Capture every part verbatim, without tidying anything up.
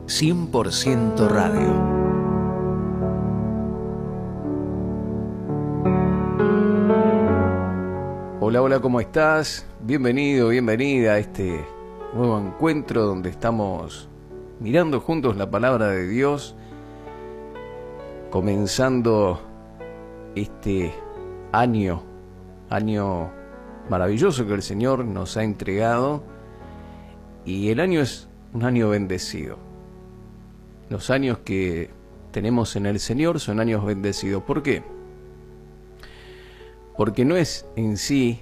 cien por ciento Radio. Hola, hola, ¿cómo estás? Bienvenido, bienvenida a este nuevo encuentro donde estamos mirando juntos la palabra de Dios, comenzando este año, año maravilloso que el Señor nos ha entregado, y el año es un año bendecido. Los años que tenemos en el Señor son años bendecidos. ¿Por qué? Porque no es en sí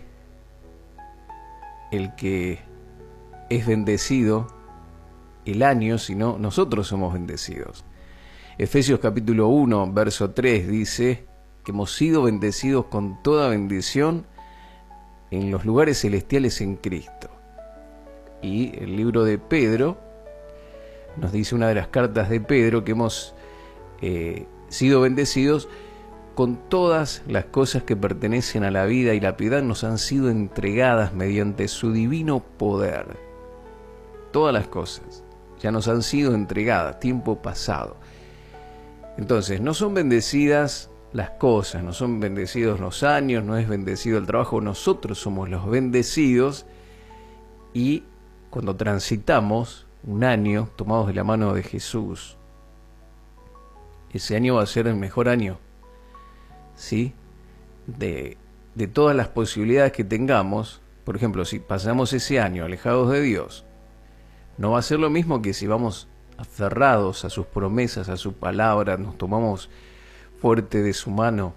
el que es bendecido el año, sino nosotros somos bendecidos. Efesios capítulo uno, verso tres dice que hemos sido bendecidos con toda bendición en los lugares celestiales en Cristo. Y el libro de Pedro nos dice, una de las cartas de Pedro, que hemos eh, sido bendecidos con todas las cosas que pertenecen a la vida y la piedad, nos han sido entregadas mediante su divino poder. Todas las cosas ya nos han sido entregadas, tiempo pasado. Entonces, no son bendecidas las cosas, no son bendecidos los años, no es bendecido el trabajo, nosotros somos los bendecidos. Y cuando transitamos un año tomados de la mano de Jesús, ese año va a ser el mejor año, ¿sí? De, de todas las posibilidades que tengamos. Por ejemplo, si pasamos ese año alejados de Dios, no va a ser lo mismo que si vamos aferrados a sus promesas, a su palabra, nos tomamos fuerte de su mano.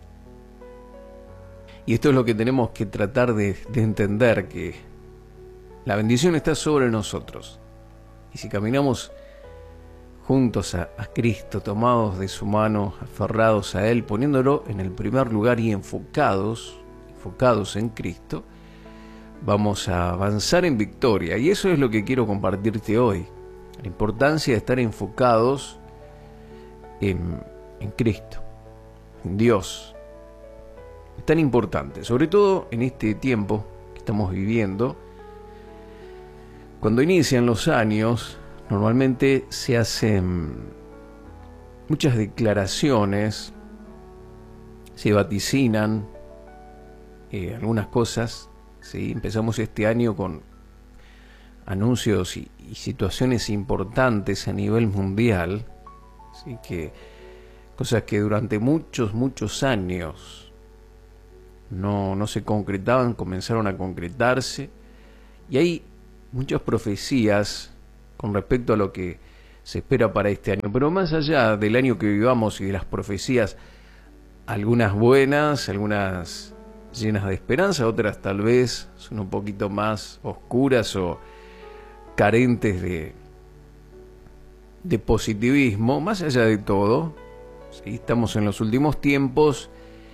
Y esto es lo que tenemos que tratar de, de entender, que la bendición está sobre nosotros. Y si caminamos juntos a, a Cristo, tomados de su mano, aferrados a Él, poniéndolo en el primer lugar y enfocados, enfocados en Cristo, vamos a avanzar en victoria. Y eso es lo que quiero compartirte hoy. La importancia de estar enfocados en, en Cristo, en Dios. Es tan importante, sobre todo en este tiempo que estamos viviendo. Cuando inician los años, normalmente se hacen muchas declaraciones, se vaticinan eh, algunas cosas, ¿sí? Empezamos este año con anuncios y, y situaciones importantes a nivel mundial, ¿sí? Que cosas que durante muchos, muchos años no, no se concretaban, comenzaron a concretarse, y hay muchas profecías con respecto a lo que se espera para este año. Pero más allá del año que vivamos y de las profecías, algunas buenas, algunas llenas de esperanza, otras tal vez son un poquito más oscuras o carentes de, de positivismo. Más allá de todo, ¿sí? Estamos en los últimos tiempos,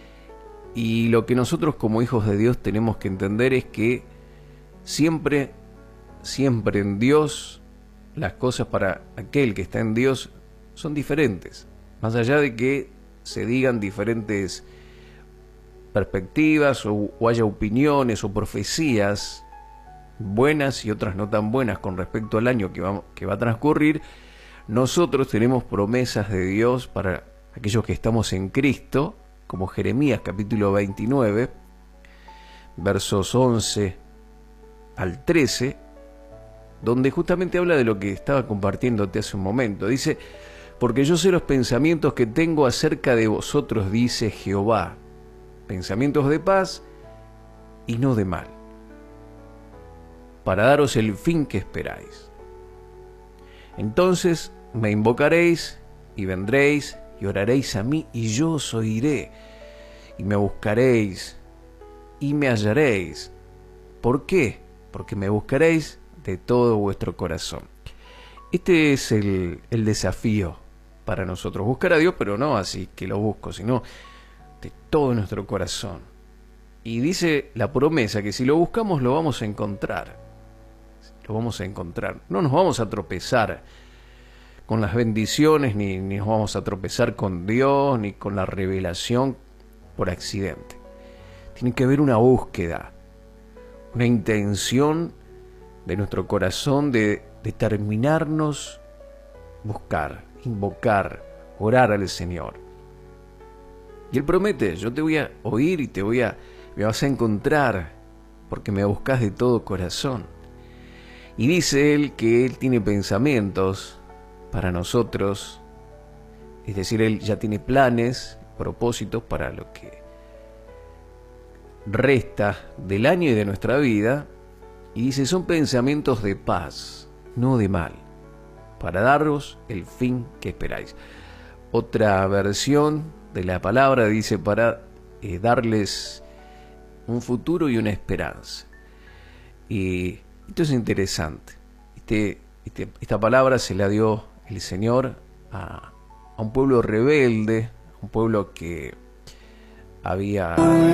y lo que nosotros como hijos de Dios tenemos que entender es que siempre Siempre en Dios, las cosas para aquel que está en Dios son diferentes. Más allá de que se digan diferentes perspectivas o, o haya opiniones o profecías buenas y otras no tan buenas con respecto al año que va, que va a transcurrir, nosotros tenemos promesas de Dios para aquellos que estamos en Cristo, como Jeremías capítulo veintinueve, versos once al trece, donde justamente habla de lo que estaba compartiéndote hace un momento. Dice: porque yo sé los pensamientos que tengo acerca de vosotros, dice Jehová, pensamientos de paz y no de mal, para daros el fin que esperáis. Entonces me invocaréis y vendréis y oraréis a mí, y yo os oiré, y me buscaréis y me hallaréis. ¿Por qué? Porque me buscaréis de todo vuestro corazón. Este es el, el desafío para nosotros, buscar a Dios, pero no así que lo busco, sino de todo nuestro corazón. Y dice la promesa que si lo buscamos lo vamos a encontrar, lo vamos a encontrar, no nos vamos a tropezar con las bendiciones, ni, ni nos vamos a tropezar con Dios, ni con la revelación por accidente. Tiene que haber una búsqueda, una intención de nuestro corazón de determinarnos buscar, invocar, orar al Señor. Y Él promete, yo te voy a oír y te voy a, me vas a encontrar, porque me buscas de todo corazón. Y dice Él que Él tiene pensamientos para nosotros, es decir, Él ya tiene planes, propósitos para lo que resta del año y de nuestra vida, y dice, son pensamientos de paz, no de mal, para daros el fin que esperáis. Otra versión de la palabra dice para eh, darles un futuro y una esperanza. Y esto es interesante. Este, este, esta palabra se la dio el Señor a, a un pueblo rebelde, un pueblo que había...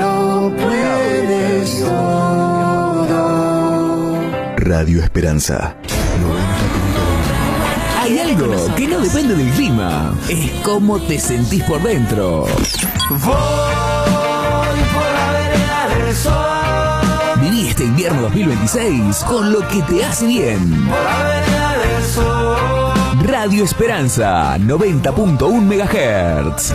Radio Esperanza. Hay algo que no depende del clima, es cómo te sentís por dentro. Voy por la vereda del sol. Viví este invierno dos mil veintiséis con lo que te hace bien. Por la vereda del sol. Radio Esperanza, noventa punto uno megahertz.